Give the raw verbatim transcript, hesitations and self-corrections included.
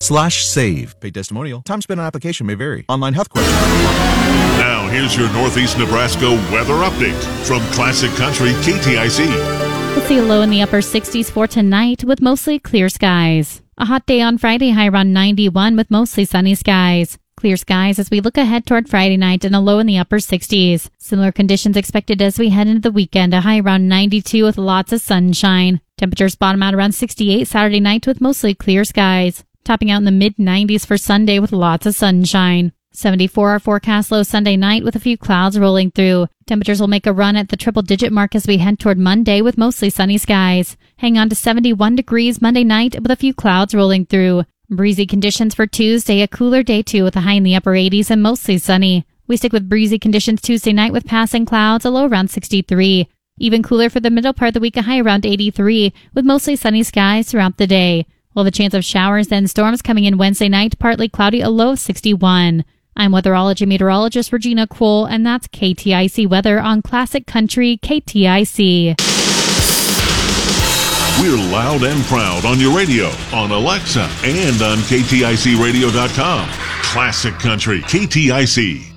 slash save. Paid testimonial. Time spent on application may vary. Online health questions. Now, here's your Northeast Nebraska weather update from Classic Country K T I C. We'll see a low in the upper sixties for tonight with mostly clear skies. A hot day on Friday, high around ninety-one with mostly sunny skies. Clear skies as we look ahead toward Friday night and a low in the upper sixties. Similar conditions expected as we head into the weekend, a high around ninety-two with lots of sunshine. Temperatures bottom out around sixty-eight Saturday night with mostly clear skies. Topping out in the mid nineties for Sunday with lots of sunshine. seventy-four our forecast low Sunday night with a few clouds rolling through. Temperatures will make a run at the triple-digit mark as we head toward Monday with mostly sunny skies. Hang on to seventy-one degrees Monday night with a few clouds rolling through. Breezy conditions for Tuesday, a cooler day too with a high in the upper eighties and mostly sunny. We stick with breezy conditions Tuesday night with passing clouds, a low around sixty-three. Even cooler for the middle part of the week, a high around eighty-three with mostly sunny skies throughout the day. We'll have a chance of showers then storms coming in Wednesday night, partly cloudy, a low of sixty-one. I'm weatherology meteorologist Regina Cole, and that's K T I C weather on Classic Country K T I C. We're loud and proud on your radio, on Alexa, and on K T I C radio dot com. Classic Country K T I C.